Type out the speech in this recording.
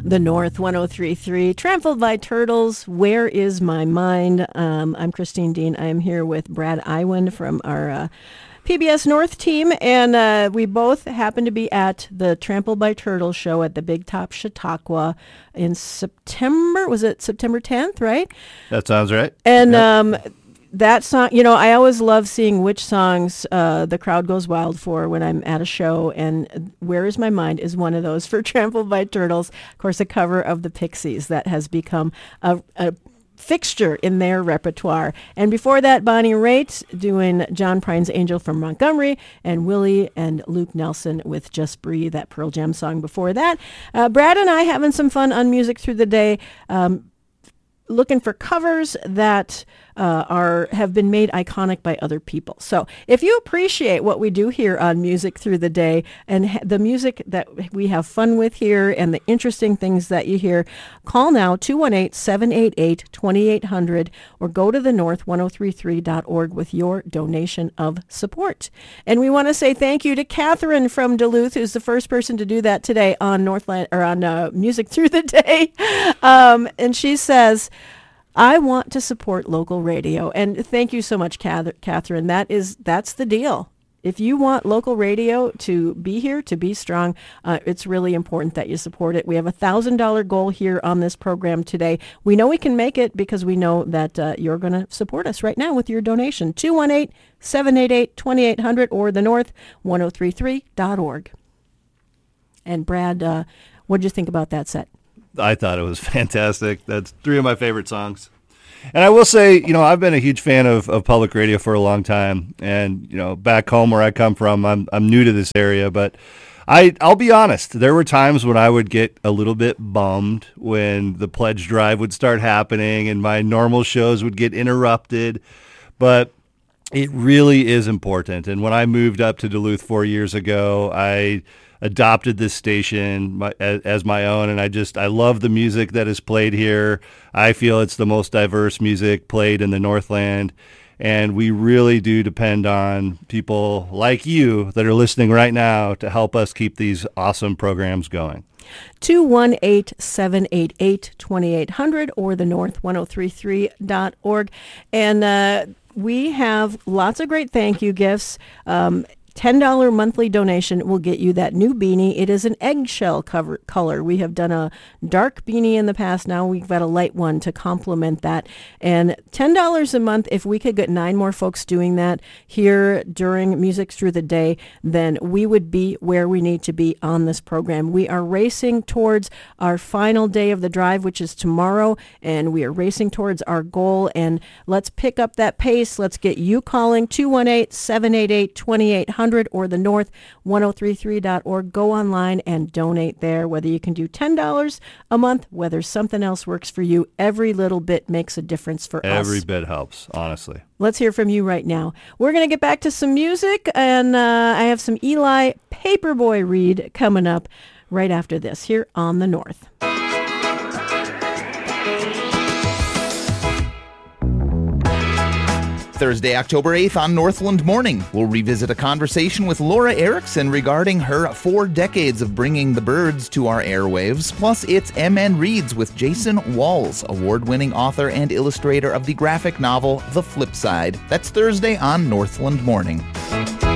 The North 103.3, Trampled by Turtles, Where is My Mind? I'm Christine Dean. I am here with Brad Iwan from our PBS North team, and we both happen to be at the Trampled by Turtles show at the Big Top Chautauqua in September. Was it September 10th, right? That sounds right. And that song, I always love seeing which songs the crowd goes wild for when I'm at a show, and Where is My Mind is one of those for Trampled by Turtles. Of course, a cover of the Pixies that has become a fixture in their repertoire. And before that, Bonnie Raitt doing John Prine's Angel from Montgomery, and Willie and Luke Nelson with Just Breathe, that Pearl Jam song before that. Brad and I having some fun on Music Through the Day, looking for covers that have been made iconic by other people. So if you appreciate what we do here on Music Through the Day and the music that we have fun with here and the interesting things that you hear, call now 218-788-2800 or go to thenorth1033.org with your donation of support. And we want to say thank you to Catherine from Duluth, who's the first person to do that today on Music Through the Day. And she says, I want to support local radio. And thank you so much, Catherine. That's the deal. If you want local radio to be here, to be strong, it's really important that you support it. We have a $1,000 goal here on this program today. We know we can make it because we know that you're going to support us right now with your donation. 218-788-2800 or thenorth1033.org. And Brad, what did you think about that set? I thought it was fantastic. That's three of my favorite songs. And I will say, I've been a huge fan of public radio for a long time. And, back home where I come from, I'm new to this area. But I'll be honest, there were times when I would get a little bit bummed when the pledge drive would start happening and my normal shows would get interrupted. But it really is important. And when I moved up to Duluth 4 years ago, I adopted this station as my own, and I love the music that is played here. I feel it's the most diverse music played in the Northland, and we really do depend on people like you that are listening right now to help us keep these awesome programs going. 218-788-2800 or thenorth1033.org. And we have lots of great thank you gifts. $10 monthly donation will get you that new beanie. It is an eggshell color. We have done a dark beanie in the past. Now we've got a light one to complement that. And $10 a month, if we could get 9 more folks doing that here during Music Through the Day, then we would be where we need to be on this program. We are racing towards our final day of the drive, which is tomorrow, and we are racing towards our goal. And let's pick up that pace. Let's get you calling 218-788-2800. Or thenorth1033.org. Go online and donate there, whether you can do $10 a month, whether something else works for you. Every little bit makes a difference for us. Every bit helps, honestly. Let's hear from you right now. We're going to get back to some music, and I have some Eli Paperboy Reed coming up right after this here on The North. Thursday, October 8th on Northland Morning, we'll revisit a conversation with Laura Erickson regarding her 4 decades of bringing the birds to our airwaves. Plus, it's M.N. Reads with Jason Walls, award-winning author and illustrator of the graphic novel The Flip Side. That's Thursday on Northland Morning.